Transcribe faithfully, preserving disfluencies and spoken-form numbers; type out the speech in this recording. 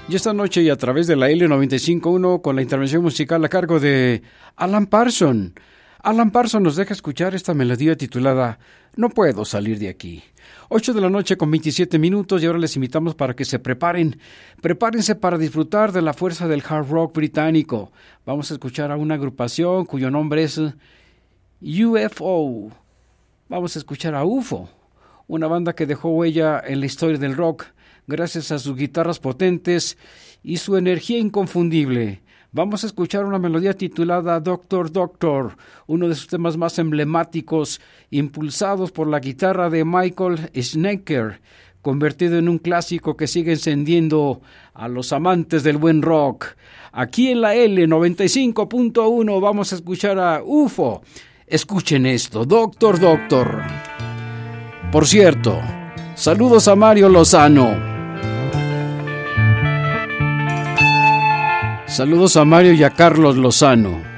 Y esta noche y a través de la L noventa y cinco punto uno con la intervención musical a cargo de Alan Parsons. Alan Parsons nos deja escuchar esta melodía titulada No puedo salir de aquí. ocho de la noche con veintisiete minutos y ahora les invitamos para que se preparen. Prepárense para disfrutar de la fuerza del hard rock británico. Vamos a escuchar a una agrupación cuyo nombre es U F O. Vamos a escuchar a U F O, una banda que dejó huella en la historia del rock gracias a sus guitarras potentes y su energía inconfundible. Vamos a escuchar una melodía titulada Doctor Doctor, uno de sus temas más emblemáticos, impulsados por la guitarra de Michael Schenker, convertido en un clásico que sigue encendiendo a los amantes del buen rock. Aquí en la L noventa y cinco punto uno vamos a escuchar a U F O. Escuchen esto, Doctor Doctor. Por cierto, saludos a Mario Lozano. Saludos a Mario y a Carlos Lozano.